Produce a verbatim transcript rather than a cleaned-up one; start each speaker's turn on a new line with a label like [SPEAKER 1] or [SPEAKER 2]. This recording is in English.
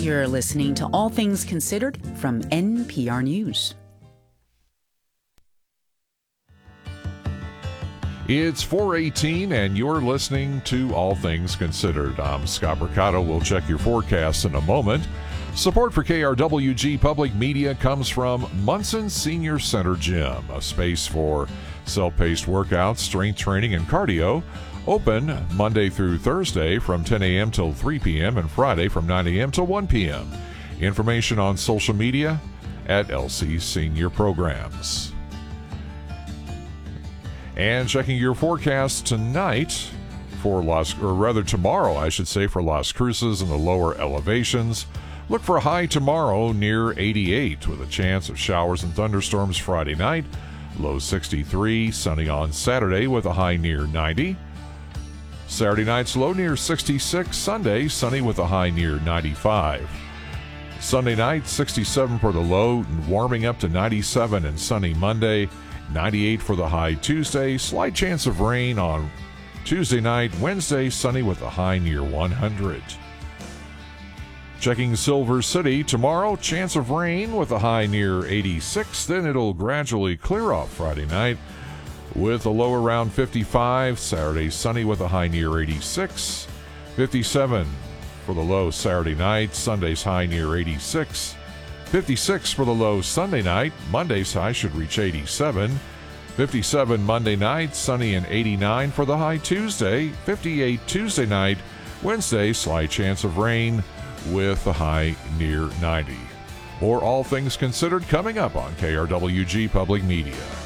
[SPEAKER 1] You're listening to All Things Considered from N P R News.
[SPEAKER 2] It's four eighteen, and you're listening to All Things Considered. I'm Scott Mercado. We'll check your forecast in a moment. Support for K R W G Public Media comes from Munson Senior Center Gym, a space for self-paced workouts, strength training, and cardio. Open Monday through Thursday from ten a.m. till three p.m. and Friday from nine a.m. till one p.m. Information on social media at L C Senior Programs. And checking your forecast tonight for Las, or rather tomorrow, I should say, for Las Cruces and the lower elevations. Look for a high tomorrow near eighty-eight with a chance of showers and thunderstorms Friday night. Low sixty-three, sunny on Saturday with a high near ninety. Saturday night's low near sixty-six, Sunday sunny with a high near ninety-five. Sunday night, sixty-seven for the low, warming up to ninety-seven and sunny Monday. ninety-eight for the high Tuesday. Slight chance of rain on Tuesday night. Wednesday, sunny with a high near one hundred. Checking Silver City, tomorrow, chance of rain with a high near eighty-six. Then it'll gradually clear off Friday night with a low around fifty-five. Saturday, sunny with a high near eighty-six. fifty-seven for the low Saturday night. Sunday's high near eighty-six. fifty-six for the low Sunday night. Monday's high should reach eighty-seven. fifty-seven Monday night, sunny and eighty-nine for the high Tuesday. fifty-eight Tuesday night. Wednesday, slight chance of rain with a high near ninety. More All Things Considered coming up on K R W G Public Media.